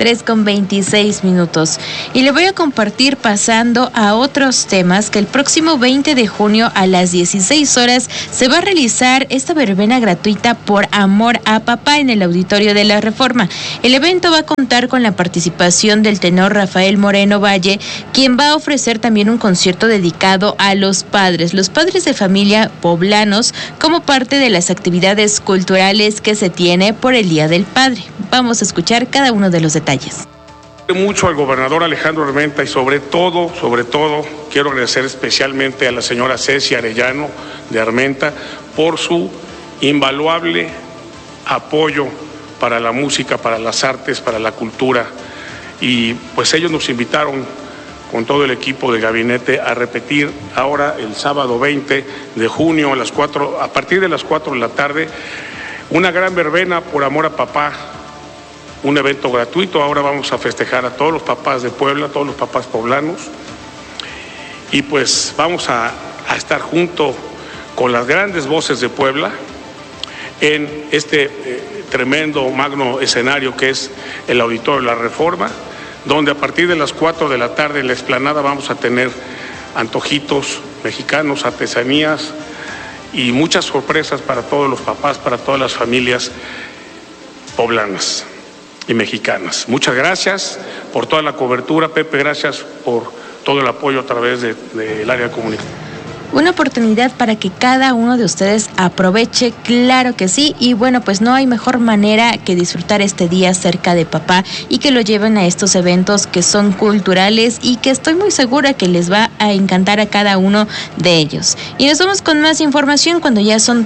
3:26. Y le voy a compartir, pasando a otros temas, que el próximo 20 de junio a las 16 horas se va a realizar esta verbena gratuita por amor a papá en el Auditorio de la Reforma. El evento va a contar con la participación del tenor Rafael Moreno Valle, quien va a ofrecer también un concierto dedicado a los padres de familia poblanos, como parte de las actividades culturales que se tiene por el Día del Padre. Vamos a escuchar cada uno de los detalles. Mucho al gobernador Alejandro Armenta y sobre todo, quiero agradecer especialmente a la señora Ceci Arellano de Armenta por su invaluable apoyo para la música, para las artes, para la cultura. Y pues ellos nos invitaron con todo el equipo de gabinete a repetir ahora el sábado 20 de junio a partir de las 4 de la tarde, una gran verbena por amor a papá, un evento gratuito. Ahora vamos a festejar a todos los papás de Puebla, a todos los papás poblanos, y pues vamos a estar junto con las grandes voces de Puebla en este tremendo magno escenario que es el Auditorio de la Reforma, donde a partir de las 4 de la tarde en la explanada vamos a tener antojitos mexicanos, artesanías y muchas sorpresas para todos los papás, para todas las familias poblanas y mexicanas. Muchas gracias por toda la cobertura, Pepe, gracias por todo el apoyo a través del área de comunicación. Una oportunidad para que cada uno de ustedes aproveche, claro que sí, y bueno, pues no hay mejor manera que disfrutar este día cerca de papá y que lo lleven a estos eventos que son culturales y que estoy muy segura que les va a encantar a cada uno de ellos. Y nos vamos con más información cuando ya son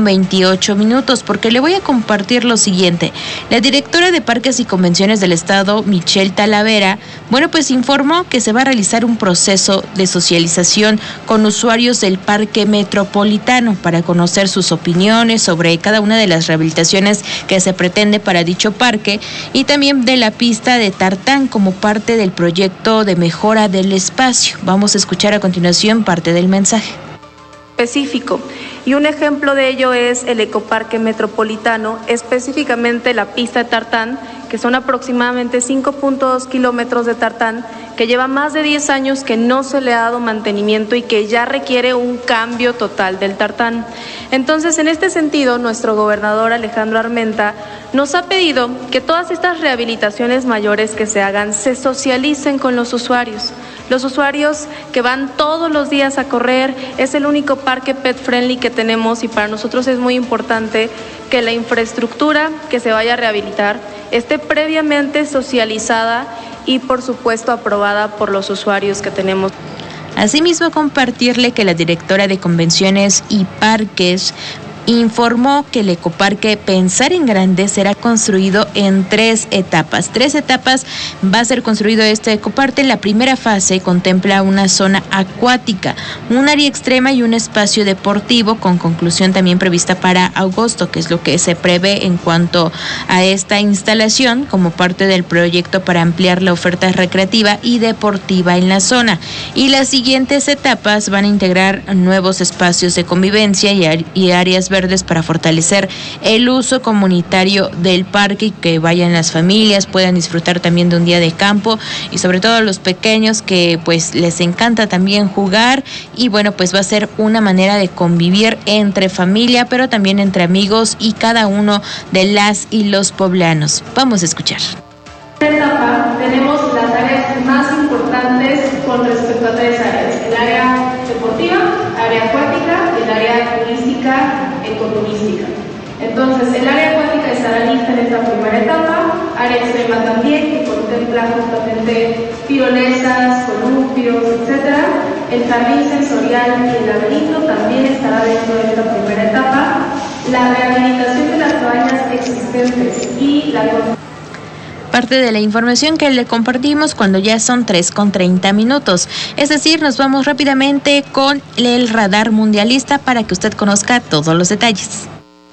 3:28, porque le voy a compartir lo siguiente. La directora de Parques y Convenciones del Estado, Michelle Talavera, bueno, pues informó que se va a realizar un proceso de socialización con usuarios del Parque Metropolitano para conocer sus opiniones sobre cada una de las rehabilitaciones que se pretende para dicho parque, y también de la pista de tartán como parte del proyecto de mejora del espacio. Vamos a escuchar a continuación parte del mensaje específico, y un ejemplo de ello es el Ecoparque Metropolitano, específicamente la pista de tartán, que son aproximadamente 5.2 kilómetros de tartán, que lleva más de 10 años que no se le ha dado mantenimiento y que ya requiere un cambio total del tartán. Entonces, en este sentido, nuestro gobernador Alejandro Armenta nos ha pedido que todas estas rehabilitaciones mayores que se hagan se socialicen con los usuarios. Los usuarios que van todos los días a correr, es el único parque pet friendly que tenemos, y para nosotros es muy importante que la infraestructura que se vaya a rehabilitar esté previamente socializada y por supuesto aprobada por los usuarios que tenemos. Asimismo, compartirle que la directora de Convenciones y Parques informó que el ecoparque Pensar en Grande será construido en 3 etapas. 3 etapas va a ser construido este ecoparque. La primera fase contempla una zona acuática, un área extrema y un espacio deportivo, con conclusión también prevista para agosto, que es lo que se prevé en cuanto a esta instalación como parte del proyecto para ampliar la oferta recreativa y deportiva en la zona. Y las siguientes etapas van a integrar nuevos espacios de convivencia y áreas verdes para fortalecer el uso comunitario del parque y que vayan las familias, puedan disfrutar también de un día de campo, y sobre todo a los pequeños que pues les encanta también jugar, y bueno, pues va a ser una manera de convivir entre familia, pero también entre amigos y cada uno de las y los poblanos. Vamos a escuchar. En esta etapa tenemos las áreas más importantes con respecto a 3 áreas: el área deportiva, área acuática y el área turística, ecoturística. Entonces, el área acuática estará lista en esta primera etapa, área extrema también, que contempla justamente tirolesas, columpios, etc. El jardín sensorial y el laberinto también estará dentro de esta primera etapa. La rehabilitación de las cabañas existentes y la parte de la información que le compartimos cuando ya son 3:30. Es decir, nos vamos rápidamente con el radar mundialista para que usted conozca todos los detalles.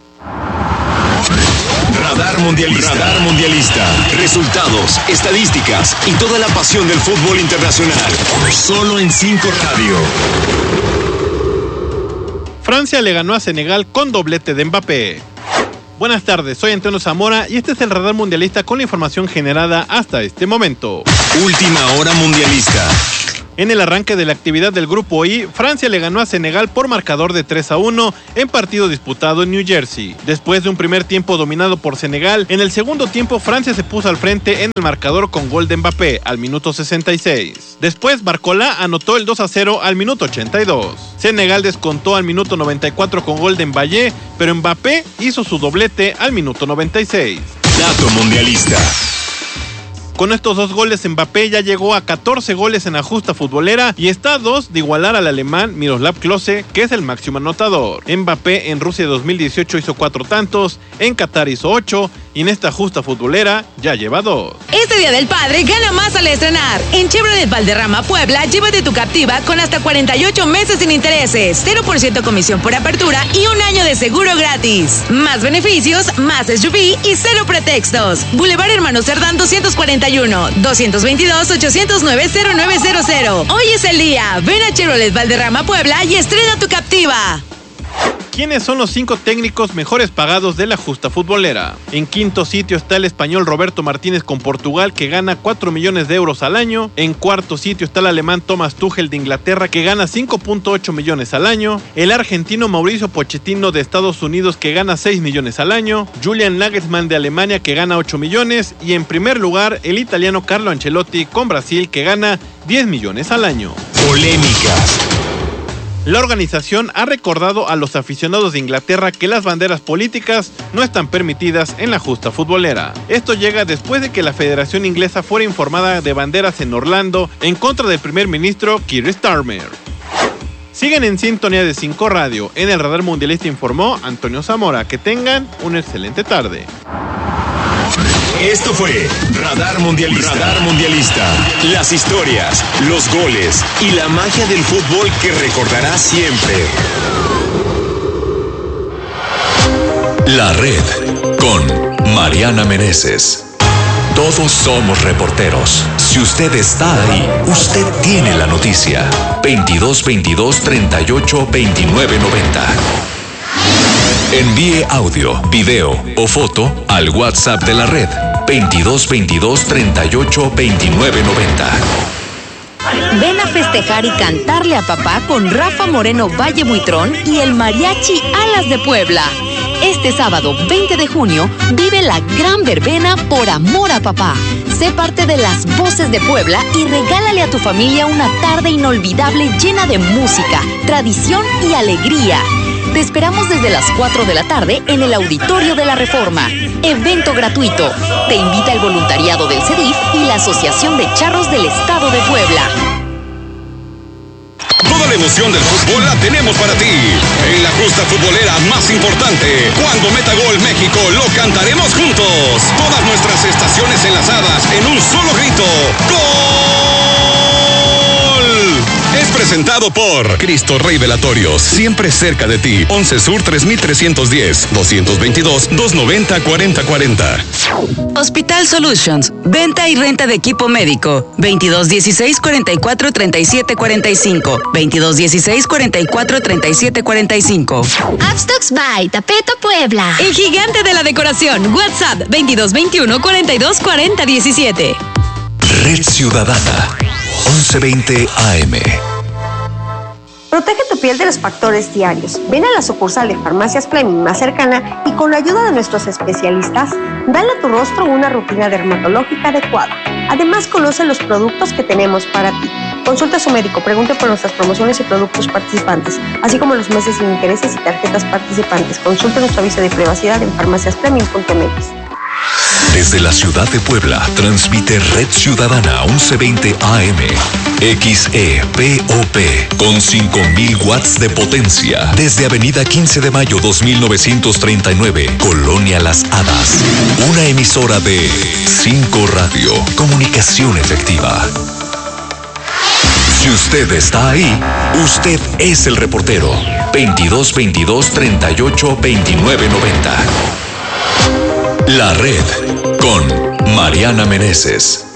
Radar mundialista. Radar mundialista. Resultados, estadísticas y toda la pasión del fútbol internacional. Solo en 5 Radio. Francia le ganó a Senegal con doblete de Mbappé. Buenas tardes, soy Antonio Zamora y este es el Radar Mundialista con la información generada hasta este momento. Última hora mundialista. En el arranque de la actividad del Grupo I, Francia le ganó a Senegal por marcador de 3-1 en partido disputado en New Jersey. Después de un primer tiempo dominado por Senegal, en el segundo tiempo Francia se puso al frente en el marcador con gol de Mbappé al minuto 66. Después Barcola anotó el 2-0 al minuto 82. Senegal descontó al minuto 94 con gol de Mbappé, pero Mbappé hizo su doblete al minuto 96. Dato mundialista. Con estos 2 goles, Mbappé ya llegó a 14 goles en la justa futbolera y está a 2 de igualar al alemán Miroslav Klose, que es el máximo anotador. Mbappé en Rusia 2018 hizo 4 tantos, en Qatar hizo 8 y en esta justa futbolera ya lleva 2. Este Día del Padre gana más al estrenar. En Chevrolet Valderrama Puebla, llévate tu Captiva con hasta 48 meses sin intereses, 0% comisión por apertura y 1 año de seguro gratis. Más beneficios, más SUV y 0 pretextos. Boulevard Hermano Cerdán 241, 222-809-0900. Hoy es el día. Ven a Chevrolet Valderrama Puebla y estrena tu Captiva. ¿Quiénes son los 5 técnicos mejores pagados de la justa futbolera? En quinto sitio está el español Roberto Martínez con Portugal, que gana 4 millones de euros al año. En cuarto sitio está el alemán Thomas Tuchel de Inglaterra, que gana 5.8 millones al año. El argentino Mauricio Pochettino de Estados Unidos, que gana 6 millones al año. Julian Nagelsmann de Alemania, que gana 8 millones. Y en primer lugar, el italiano Carlo Ancelotti con Brasil, que gana 10 millones al año. Polémicas. La organización ha recordado a los aficionados de Inglaterra que las banderas políticas no están permitidas en la justa futbolera. Esto llega después de que la Federación Inglesa fuera informada de banderas en Orlando en contra del primer ministro Keir Starmer. Siguen en sintonía de 5 Radio. En el Radar Mundialista informó Antonio Zamora. Que tengan una excelente tarde. Esto fue Radar Mundialista. Radar Mundialista. Las historias, los goles y la magia del fútbol que recordarás siempre. La Red con Mariana Meneses. Todos somos reporteros. Si usted está ahí, usted tiene la noticia. 22 22 38 29 90. Envíe audio, video o foto al WhatsApp de la Red 22 22 38 29 90. Ven a festejar y cantarle a papá con Rafa Moreno Valle Buitrón y el Mariachi Alas de Puebla. Este sábado 20 de junio vive la gran verbena Por Amor a Papá. Sé parte de las voces de Puebla y regálale a tu familia una tarde inolvidable llena de música, tradición y alegría. Te esperamos desde las 4 de la tarde en el Auditorio de la Reforma. Evento gratuito. Te invita el voluntariado del CEDIF y la Asociación de Charros del Estado de Puebla. Toda la emoción del fútbol la tenemos para ti. En la justa futbolera más importante, cuando meta gol México, lo cantaremos juntos. Todas nuestras estaciones enlazadas en un solo grito. ¡Gol! Es presentado por Cristo Rey Velatorios, siempre cerca de ti. 11 Sur 3310, 222-290-4040. Hospital Solutions, venta y renta de equipo médico. 2216-443745. 2216-443745. Upstocks by Tapeto Puebla. El gigante de la decoración. WhatsApp 2221-424017. Red Ciudadana 1120 AM. Protege tu piel de los factores diarios. Ven a la sucursal de Farmacias Fleming más cercana y con la ayuda de nuestros especialistas, dale a tu rostro una rutina dermatológica adecuada. Además, conoce los productos que tenemos para ti. Consulta a su médico, pregunte por nuestras promociones y productos participantes, así como los meses sin intereses y tarjetas participantes. Consulte nuestro aviso de privacidad en farmaciasfleming.mx. Desde la ciudad de Puebla, transmite Red Ciudadana 1120 AM. XEPOP con 5000 watts de potencia. Desde Avenida 15 de Mayo 2939, Colonia Las Hadas. Una emisora de 5 Radio. Comunicación efectiva. Si usted está ahí, usted es el reportero. 22 22 38 29 90. La Red con Mariana Meneses.